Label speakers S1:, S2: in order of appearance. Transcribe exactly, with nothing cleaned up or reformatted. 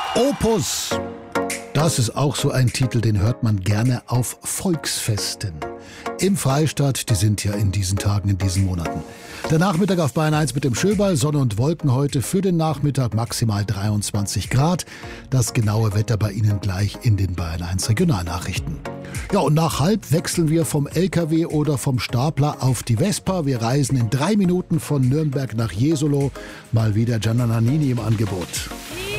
S1: Opus. Das ist auch so ein Titel, den hört man gerne auf Volksfesten. Im Freistaat, die sind ja in diesen Tagen, in diesen Monaten. Der Nachmittag auf Bayern eins mit dem Schöberl, Sonne und Wolken heute für den Nachmittag maximal dreiundzwanzig Grad. Das genaue Wetter bei Ihnen gleich in den Bayern eins Regionalnachrichten. Ja, und nach halb wechseln wir vom L K W oder vom Stapler auf die Vespa. Wir reisen in drei Minuten von Nürnberg nach Jesolo. Mal wieder Gianna Nannini im Angebot.